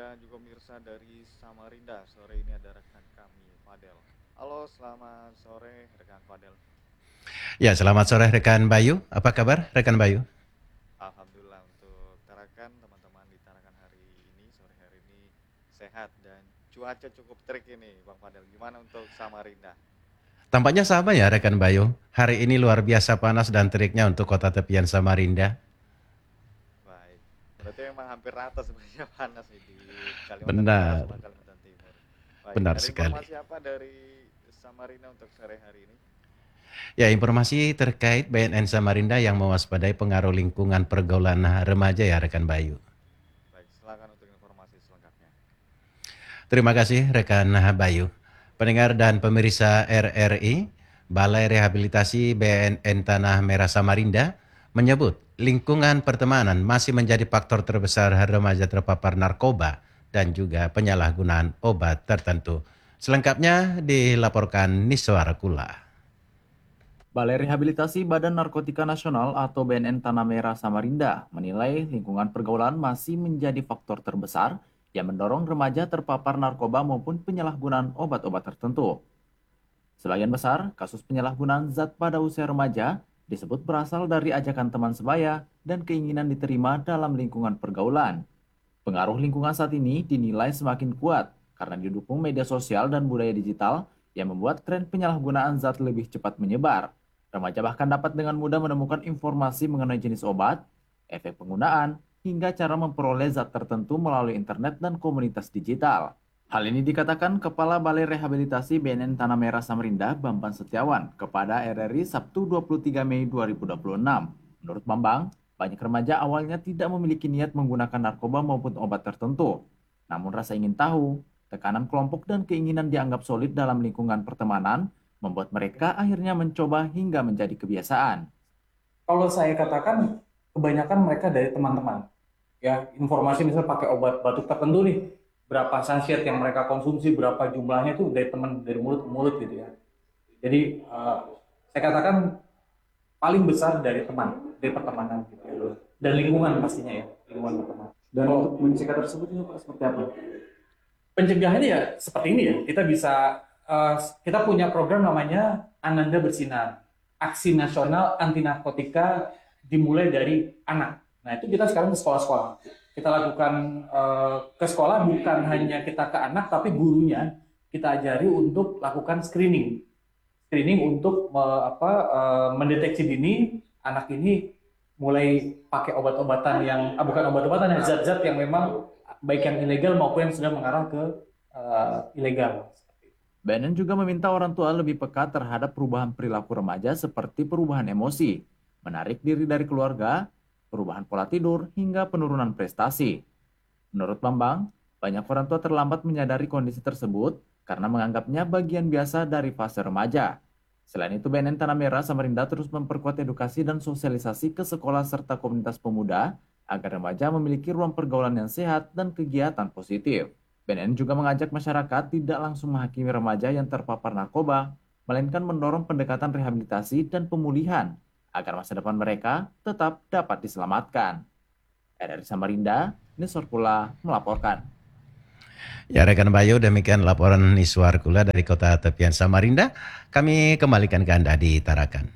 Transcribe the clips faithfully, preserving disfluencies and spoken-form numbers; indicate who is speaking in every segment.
Speaker 1: dan juga pemirsa dari Samarinda. Sore ini ada rekan kami, Fadel. Halo, selamat sore rekan Fadel.
Speaker 2: Ya, selamat sore rekan Bayu. Apa kabar rekan Bayu?
Speaker 1: Alhamdulillah untuk Tarakan, teman-teman di Tarakan hari ini, sore hari ini sehat dan cuaca cukup terik ini, Bang Fadel. Gimana untuk Samarinda?
Speaker 2: Tampaknya sama ya rekan Bayu. Hari ini luar biasa panas dan teriknya untuk kota tepian Samarinda.
Speaker 1: Baik, berarti memang hampir rata sebenarnya panas nih di Kalimantan Utara
Speaker 2: Benar,
Speaker 1: sama Kalimantan Timur. Baik,
Speaker 2: benar
Speaker 1: ada
Speaker 2: sekali.
Speaker 1: informasi apa dari Samarinda untuk sore hari ini?
Speaker 2: Ya, informasi terkait B N N Samarinda yang mewaspadai pengaruh lingkungan pergaulan remaja ya rekan Bayu.
Speaker 1: Baik, silakan untuk informasi selengkapnya.
Speaker 2: Terima kasih rekan Bayu. Pendengar dan pemirsa R R I, Balai Rehabilitasi B N N Tanah Merah Samarinda menyebut lingkungan pertemanan masih menjadi faktor terbesar remaja terpapar narkoba dan juga penyalahgunaan obat tertentu. Selengkapnya dilaporkan Niswar Kula.
Speaker 3: Balai Rehabilitasi Badan Narkotika Nasional atau B N N Tanah Merah Samarinda menilai lingkungan pergaulan masih menjadi faktor terbesar yang mendorong remaja terpapar narkoba maupun penyalahgunaan obat-obat tertentu. Sebagian besar kasus penyalahgunaan zat pada usia remaja disebut berasal dari ajakan teman sebaya dan keinginan diterima dalam lingkungan pergaulan. Pengaruh lingkungan saat ini dinilai semakin kuat karena didukung media sosial dan budaya digital yang membuat tren penyalahgunaan zat lebih cepat menyebar. Remaja bahkan dapat dengan mudah menemukan informasi mengenai jenis obat, efek penggunaan, hingga cara memperoleh zat tertentu melalui internet dan komunitas digital. Hal ini dikatakan Kepala Balai Rehabilitasi B N N Tanah Merah Samarinda, Bambang Setiawan, kepada R R I Sabtu dua puluh tiga Mei dua ribu dua puluh enam. Menurut Bambang, banyak remaja awalnya tidak memiliki niat menggunakan narkoba maupun obat tertentu. Namun rasa ingin tahu, tekanan kelompok dan keinginan dianggap solid dalam lingkungan pertemanan membuat mereka akhirnya mencoba hingga menjadi kebiasaan.
Speaker 4: Kalau saya katakan kebanyakan mereka dari teman-teman. Ya, informasi misalnya pakai obat batuk tertentu nih, berapa sachet yang mereka konsumsi, berapa jumlahnya itu dari teman dari mulut ke mulut gitu ya. Jadi uh, saya katakan paling besar dari teman, dari pertemanan gitu ya. Dan lingkungan pastinya ya, lingkungan pertemanan. Dan untuk mencegah tersebut itu Pak, seperti apa? Pencegahannya ya seperti ini ya. Kita bisa uh, kita punya program namanya Ananda Bersinar. Aksi nasional anti narkotika dimulai dari anak. Nah, itu kita sekarang ke sekolah-sekolah. Kita lakukan uh, ke sekolah bukan hanya kita ke anak tapi gurunya kita ajari untuk lakukan screening. Screening untuk uh, apa uh, mendeteksi dini anak ini mulai pakai obat-obatan yang ah, bukan obat-obatan ya zat-zat yang memang baik yang ilegal maupun yang sudah mengarah ke uh, ilegal.
Speaker 3: B N N juga meminta orang tua lebih peka terhadap perubahan perilaku remaja seperti perubahan emosi, menarik diri dari keluarga, perubahan pola tidur, hingga penurunan prestasi. Menurut Bambang, banyak orang tua terlambat menyadari kondisi tersebut karena menganggapnya bagian biasa dari fase remaja. Selain itu, B N N Tanah Merah Samarinda terus memperkuat edukasi dan sosialisasi ke sekolah serta komunitas pemuda agar remaja memiliki ruang pergaulan yang sehat dan kegiatan positif. B N N juga mengajak masyarakat tidak langsung menghakimi remaja yang terpapar narkoba, melainkan mendorong pendekatan rehabilitasi dan pemulihan agar masa depan mereka tetap dapat diselamatkan. R R I Samarinda, Nisor Pula melaporkan.
Speaker 2: Ya rekan Bayu, demikian laporan Niswar Kula dari kota tepian Samarinda. Kami kembalikan ke Anda di Tarakan.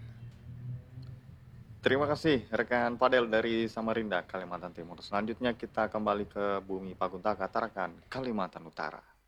Speaker 1: Terima kasih rekan Fadel dari Samarinda, Kalimantan Timur. Selanjutnya kita kembali ke Bumi Paguntaka, Tarakan, Kalimantan Utara.